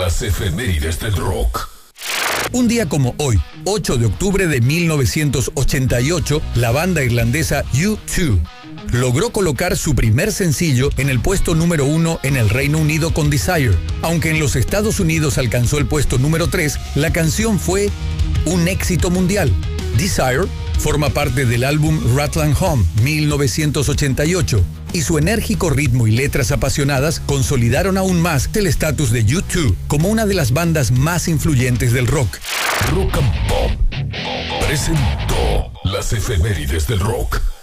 Las efemérides del rock. Un día como hoy, 8 de octubre de 1988, la banda irlandesa U2 logró colocar su primer sencillo en el puesto número 1 en el Reino Unido con Desire. Aunque en los Estados Unidos alcanzó el puesto número 3, la canción fue un éxito mundial. Desire forma parte del álbum Rattle & Hum 1988 y su enérgico ritmo y letras apasionadas consolidaron aún más el estatus de U2 como una de las bandas más influyentes del rock. Rock and Pop presentó las efemérides del rock.